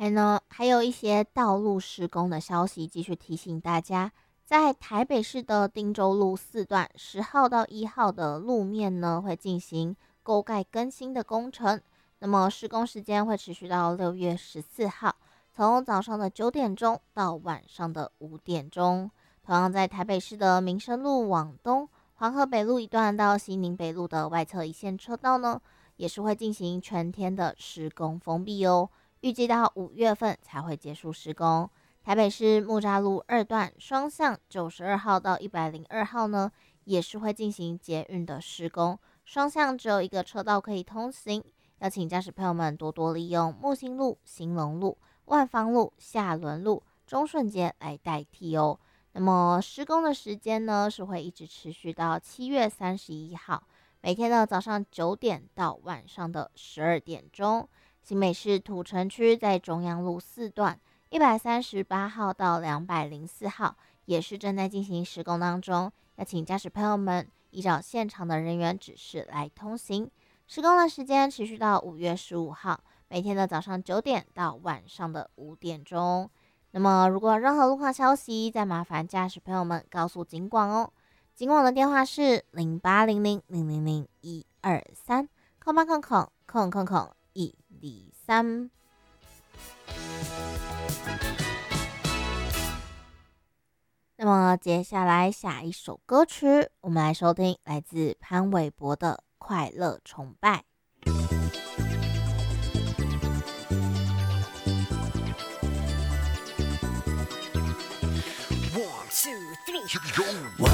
还有一些道路施工的消息，继续提醒大家，在台北市的汀州路4段10号到1号的路面呢，会进行沟盖更新的工程。那么施工时间会持续到6月14号，从早上的9点钟到晚上的5点钟。同样在台北市的民生路往东、黄河北路一段到西宁北路的外侧一线车道呢，也是会进行全天的施工封闭哦。预计到5月份才会结束施工。台北市木栅路2段双向92号到102号呢，也是会进行捷运的施工，双向只有一个车道可以通行，要请驾驶朋友们多多利用木星路、兴隆路、万芳路、下仑路、中顺街来代替哦。那么施工的时间呢，是会一直持续到7月31号，每天的早上9点到晚上的12点钟。新北市土城区在中央路4段138号到204号也是正在进行施工当中，要请驾驶朋友们依照现场的人员指示来通行。施工的时间持续到5月15号，每天的早上9点到晚上的5点钟。那么如果有任何路况消息，再麻烦驾驶朋友们告诉警广哦。警广的电话是0800000123，空八空空空空空123。那么接下来下一首歌曲，我们来收听来自潘玮柏的《快乐崇拜》。 1, 2, 3, here we go.